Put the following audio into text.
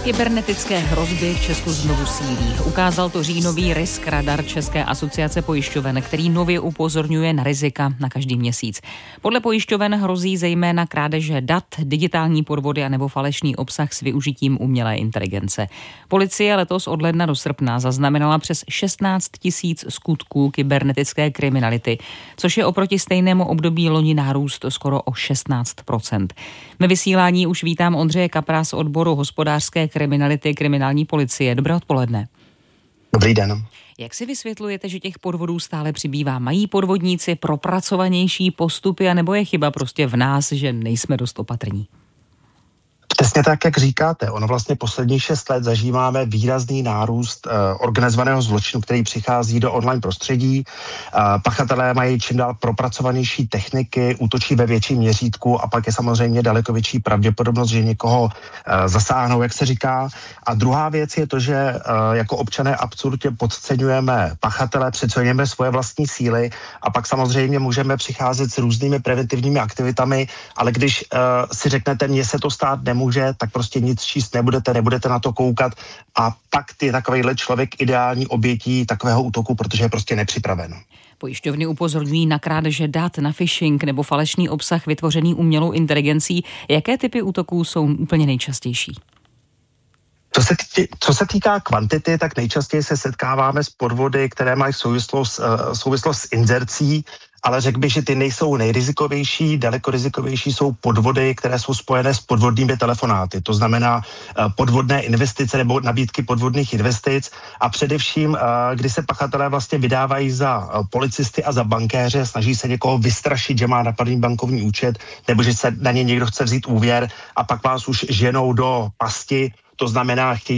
Kybernetické hrozby v Česku znovu sílí. Ukázal to říjnový Risk Radar České asociace pojišťoven, který nově upozorňuje na rizika na každý měsíc. Podle pojišťoven hrozí zejména krádeže dat, digitální podvody a nebo falešný obsah s využitím umělé inteligence. Policie letos od ledna do srpna zaznamenala přes 16 000 skutků kybernetické kriminality, což je oproti stejnému období loni nárůst skoro o 16%. Ve vysílání už vítám Ondřeje Kapra z odboru hospodářské kriminality kriminální policie. Dobré odpoledne. Dobrý den. Jak si vysvětlujete, že těch podvodů stále přibývá? Mají podvodníci propracovanější postupy, anebo je chyba prostě v nás, že nejsme dost opatrní? Přesně tak, jak říkáte. Ono vlastně posledních 6 let zažíváme výrazný nárůst organizovaného zločinu, který přichází do online prostředí. Pachatelé mají čím dál propracovanější techniky, útočí ve větším měřítku a pak je samozřejmě daleko větší pravděpodobnost, že někoho zasáhnou, jak se říká. A druhá věc je to, že jako občané absolutně podceňujeme pachatele, přeceňujeme svoje vlastní síly a pak samozřejmě můžeme přicházet s různými preventivními aktivitami, ale když si řeknete, mně se to stát nemůže, tak prostě nic číst nebudete na to koukat a pak je takovejhle člověk ideální obětí takového útoku, protože je prostě nepřipraven. Pojišťovny upozorňují na krádeže dat, na phishing nebo falešný obsah vytvořený umělou inteligencí. Jaké typy útoků jsou úplně nejčastější? Co se týká kvantity, tak nejčastěji se setkáváme s podvody, které mají souvislost s inzercí, ale řekl bych, že ty nejsou nejrizikovější, daleko rizikovější jsou podvody, které jsou spojené s podvodnými telefonáty. To znamená podvodné investice nebo nabídky podvodných investic a především, kdy se pachatelé vlastně vydávají za policisty a za bankéře, snaží se někoho vystrašit, že má napadený bankovní účet nebo že se na ně někdo chce vzít úvěr a pak vás už ženou do pasti. To znamená, chtějí